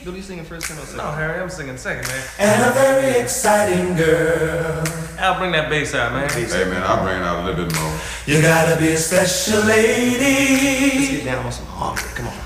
What are you singing first? Or second? No, Harry, I'm singing second, man. And a very exciting girl. I'll bring that bass out, man. Hey man, I'll bring it out a little bit more. You gotta be a special lady. Let's get down on some harmony. Come on.